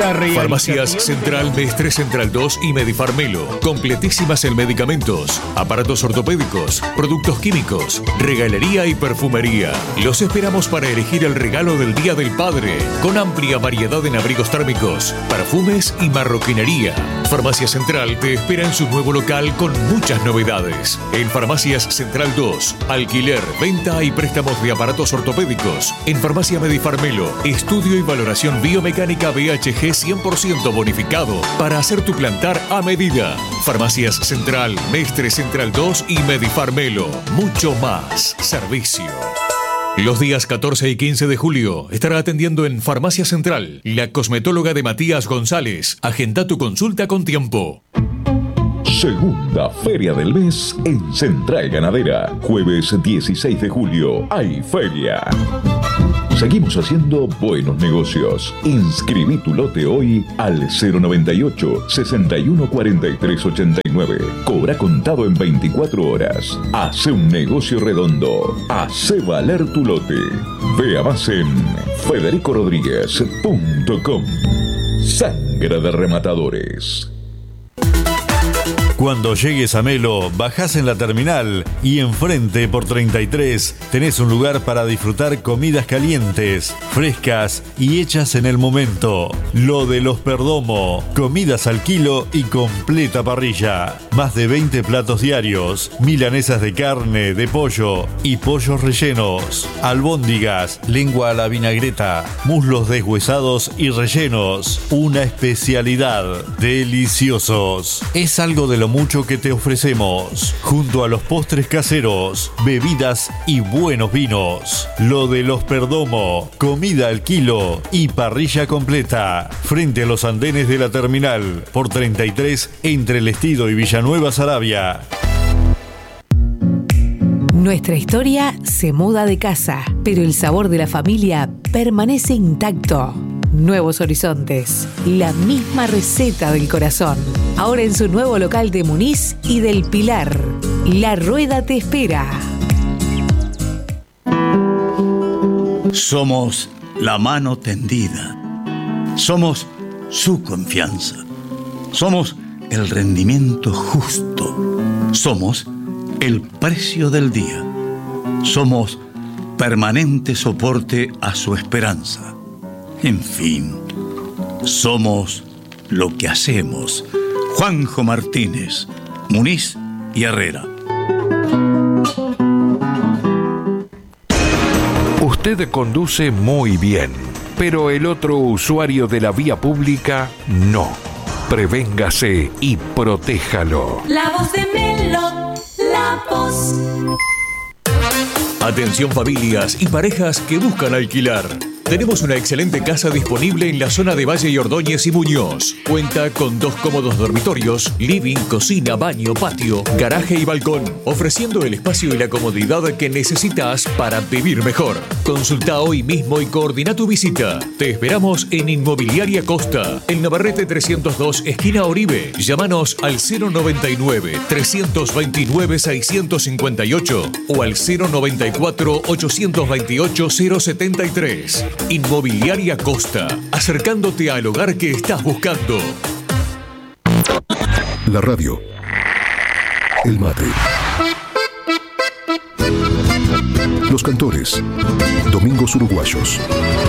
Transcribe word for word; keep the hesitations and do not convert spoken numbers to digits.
La Farmacias Central, Mestre Central dos y Medifarmelo. Completísimas en medicamentos, aparatos ortopédicos, productos químicos, regalería y perfumería. Los esperamos para elegir el regalo del Día del Padre, con amplia variedad en abrigos térmicos, perfumes y marroquinería. Farmacia Central te espera en su nuevo local con muchas novedades. En Farmacias Central dos, alquiler, venta y préstamos de aparatos ortopédicos. En Farmacia Medifarmelo, estudio y valoración biomecánica B H G cien por ciento bonificado para hacer tu plantar a medida. Farmacias Central, Mestre Central dos y Medifarmelo. Mucho más servicio. Los días catorce y quince de julio estará atendiendo en Farmacia Central la cosmetóloga de Matías González. Agenda tu consulta con tiempo. Segunda Feria del Mes en Central Ganadera. Jueves dieciséis de julio hay feria. Seguimos haciendo buenos negocios. Inscribí tu lote hoy al cero noventa y ocho, sesenta y uno, cuarenta y tres, ochenta y nueve. Cobra contado en veinticuatro horas. Hace un negocio redondo. Hace valer tu lote. Vea más en federico rodríguez punto com. Sangre de rematadores. Cuando llegues a Melo, bajás en la terminal y enfrente por treinta y tres tenés un lugar para disfrutar comidas calientes, frescas y hechas en el momento. Lo de los Perdomo, comidas al kilo y completa parrilla. Más de veinte platos diarios, milanesas de carne, de pollo y pollos rellenos, albóndigas, lengua a la vinagreta, muslos deshuesados y rellenos. Una especialidad, deliciosos. Es algo de lo mucho que te ofrecemos, junto a los postres caseros, bebidas y buenos vinos. Lo de los Perdomo, comida al kilo y parrilla completa, frente a los andenes de la terminal, por treinta y tres entre El Estido y Villanueva Saravia. Nuestra historia se muda de casa, pero el sabor de la familia permanece intacto. Nuevos horizontes, la misma receta del corazón. Ahora en su nuevo local de Muniz y del Pilar. La Rueda te espera. Somos la mano tendida. Somos su confianza. Somos el rendimiento justo. Somos el precio del día. Somos permanente soporte a su esperanza. En fin, somos lo que hacemos. Juanjo Martínez, Muniz y Herrera. Usted conduce muy bien, pero el otro usuario de la vía pública no. Prevéngase y protéjalo. La voz de Melo, la voz. Atención familias y parejas que buscan alquilar. Tenemos una excelente casa disponible en la zona de Valle y Ordóñez y Muñoz. Cuenta con dos cómodos dormitorios, living, cocina, baño, patio, garaje y balcón, ofreciendo el espacio y la comodidad que necesitas para vivir mejor. Consulta hoy mismo y coordina tu visita. Te esperamos en Inmobiliaria Costa, en Navarrete trescientos dos, esquina Oribe. Llámanos al cero noventa y nueve, trescientos veintinueve, seiscientos cincuenta y ocho o al cero noventa y cuatro, ochocientos veintiocho, cero setenta y tres. Inmobiliaria Costa, acercándote al hogar que estás buscando. La radio. El mate. Los cantores. Domingos uruguayos.